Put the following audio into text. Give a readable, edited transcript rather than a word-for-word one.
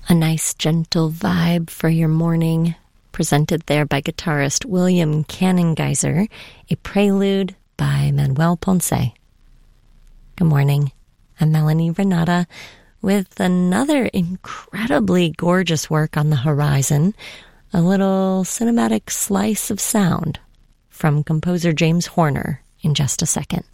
A nice gentle vibe for your morning, presented there by guitarist William Cannengeiser, a prelude by Manuel Ponce. Good morning, I'm Melanie Renata with another incredibly gorgeous work on the horizon, a little cinematic slice of sound from composer James Horner in just a second.